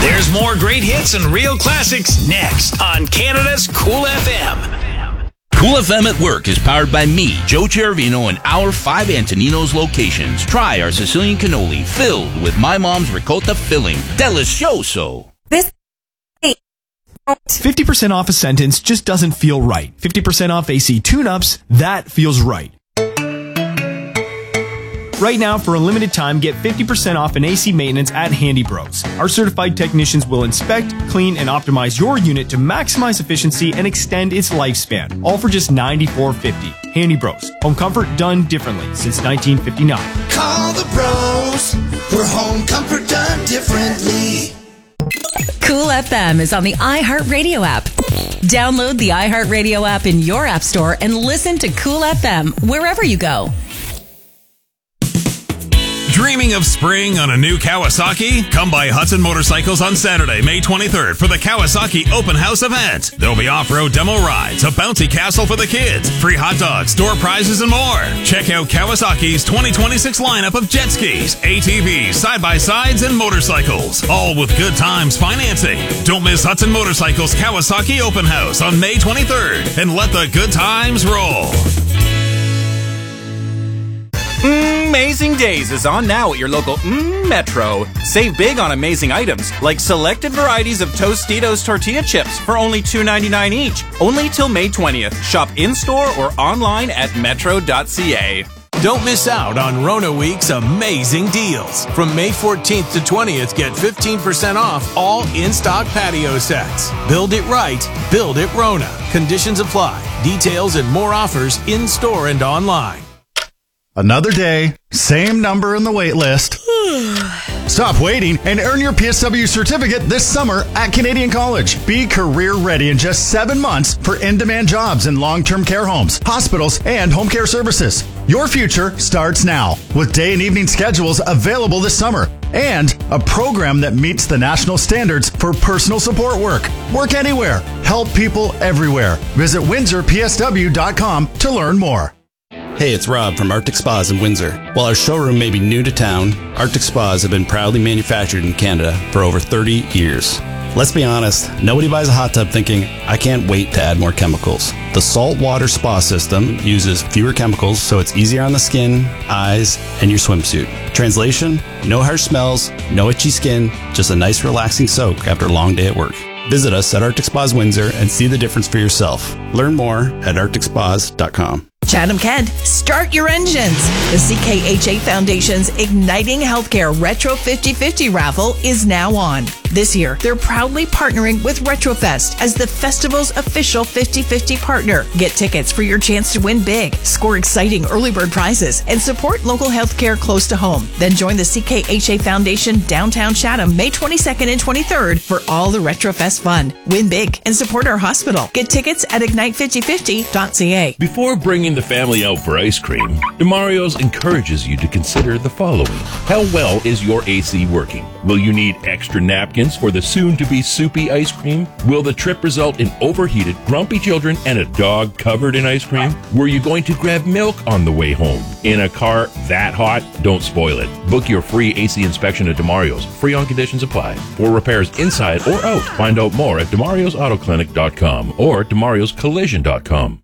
There's more great hits and real classics next on Canada's Cool FM. Cool FM at Work is powered by me, Joe Chervino, and our 5 Antoninos locations. Try our Sicilian cannoli filled with my mom's ricotta filling. Delicioso. 50% off a sentence just doesn't feel right. 50% off AC tune-ups, that feels right. Right now, for a limited time, get 50% off an AC maintenance at Handy Bros. Our certified technicians will inspect, clean, and optimize your unit to maximize efficiency and extend its lifespan. All for just $94.50. Handy Bros. Home comfort done differently since 1959. Call the bros for home comfort done differently. Cool FM is on the iHeartRadio app. Download the iHeartRadio app in your app store and listen to Cool FM wherever you go. Dreaming of spring on a new Kawasaki? Come by Hudson Motorcycles on Saturday, May 23rd for the Kawasaki Open House event. There'll be off-road demo rides, a bouncy castle for the kids, free hot dogs, door prizes, and more. Check out Kawasaki's 2026 lineup of jet skis, ATVs, side-by-sides, and motorcycles, all with good times financing. Don't miss Hudson Motorcycles Kawasaki Open House on May 23rd and let the good times roll. Amazing Days is on now at your local Metro. Save big on amazing items like selected varieties of Tostitos tortilla chips for only $2.99 each. Only till May 20th. Shop in-store or online at metro.ca. Don't miss out on Rona Week's amazing deals. From May 14th to 20th, get 15% off all in-stock patio sets. Build it right, build it Rona. Conditions apply. Details and more offers in-store and online. Another day, same number in the wait list. Stop waiting and earn your PSW certificate this summer at Canadian College. Be career ready in just 7 months for in-demand jobs in long-term care homes, hospitals, and home care services. Your future starts now with day and evening schedules available this summer and a program that meets the national standards for personal support work. Work anywhere. Help people everywhere. Visit WindsorPSW.com to learn more. Hey, it's Rob from Arctic Spas in Windsor. While our showroom may be new to town, Arctic Spas have been proudly manufactured in Canada for over 30 years. Let's be honest, nobody buys a hot tub thinking, I can't wait to add more chemicals. The saltwater spa system uses fewer chemicals, so it's easier on the skin, eyes, and your swimsuit. Translation, no harsh smells, no itchy skin, just a nice relaxing soak after a long day at work. Visit us at Arctic Spas Windsor and see the difference for yourself. Learn more at arcticspas.com. Chatham Kent, start your engines. The CKHA Foundation's Igniting Healthcare Retro 50/50 raffle is now on. This year, they're proudly partnering with Retrofest as the festival's official 50/50 partner. Get tickets for your chance to win big, score exciting early bird prizes, and support local healthcare close to home. Then join the CKHA Foundation downtown Chatham May 22nd and 23rd for all the Retrofest fun. Win big and support our hospital. Get tickets at ignite5050.ca. Before bringing the family out for ice cream, DeMario's encourages you to consider the following. How well is your AC working? Will you need extra napkins for the soon-to-be soupy ice cream? Will the trip result in overheated, grumpy children and a dog covered in ice cream? Were you going to grab milk on the way home? In a car that hot? Don't spoil it. Book your free AC inspection at DeMario's. Free on conditions apply. For repairs inside or out, find out more at DeMario'sAutoClinic.com or DeMario'sCollision.com.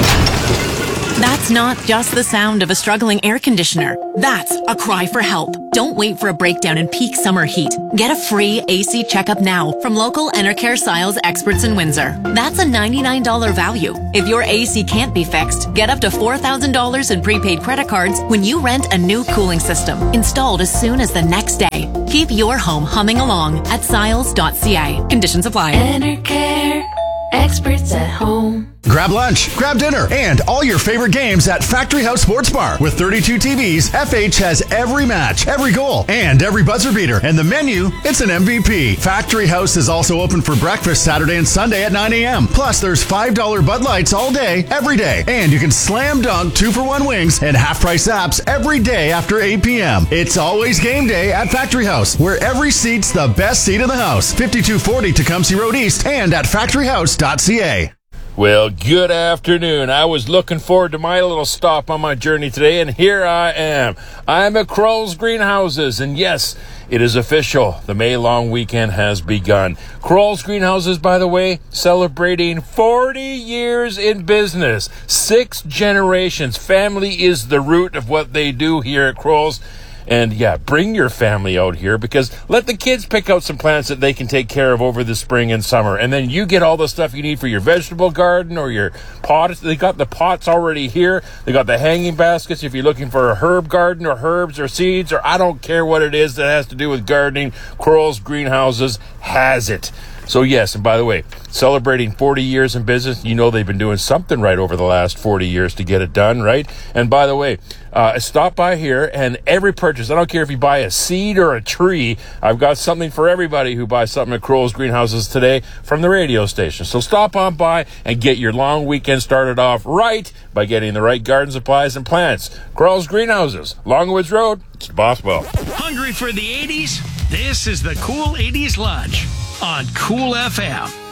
That's not just the sound of a struggling air conditioner. That's a cry for help. Don't wait for a breakdown in peak summer heat. Get a free AC checkup now from local Enercare Siles experts in Windsor. That's a $99 value. If your AC can't be fixed, get up to $4,000 in prepaid credit cards when you rent a new cooling system, installed as soon as the next day. Keep your home humming along at siles.ca. Conditions apply. Enercare, experts at home. Grab lunch, grab dinner, and all your favorite games at Factory House Sports Bar. With 32 TVs, FH has every match, every goal, and every buzzer beater. And the menu, it's an MVP. Factory House is also open for breakfast Saturday and Sunday at 9 a.m. Plus, there's $5 Bud Lights all day, every day. And you can slam dunk 2-for-1 wings and half-price apps every day after 8 p.m. It's always game day at Factory House, where every seat's the best seat in the house. 5240 Tecumseh Road East and at factoryhouse.ca. Well, good afternoon. I was looking forward to my little stop on my journey today, and here I am. I'm at Kroll's Greenhouses, and yes, It is official. The May long weekend has begun. Kroll's Greenhouses, by the way, celebrating 40 years in business. 6 generations. Family is the root of what they do here at Kroll's. And yeah, bring your family out here, because let the kids pick out some plants that they can take care of over the spring and summer. And then you get all the stuff you need for your vegetable garden or your pots. They got the pots already here. They got the hanging baskets if you're looking for a herb garden or herbs or seeds, or I don't care what it is that has to do with gardening. Kroll's Greenhouses has it. So yes, and by the way, celebrating 40 years in business, you know they've been doing something right over the last 40 years to get it done, right? And by the way, stop by here, and every purchase, I don't care if you buy a seed or a tree, I've got something for everybody who buys something at Kroll's Greenhouses today from the radio station. So stop on by and get your long weekend started off right by getting the right garden supplies and plants. Kroll's Greenhouses, Longwoods Road, it's Boswell. Hungry for the 80s? This is the Cool 80s Lunch on Cool FM.